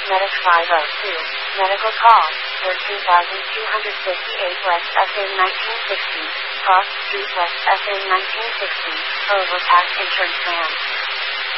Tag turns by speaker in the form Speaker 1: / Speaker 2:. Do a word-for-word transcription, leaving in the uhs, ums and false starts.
Speaker 1: Medic five oh two. Medical call. thirteen thousand two hundred fifty-eight West S A nineteen sixty. Cross Street West S A nineteen sixty. Overpass Insurance Van.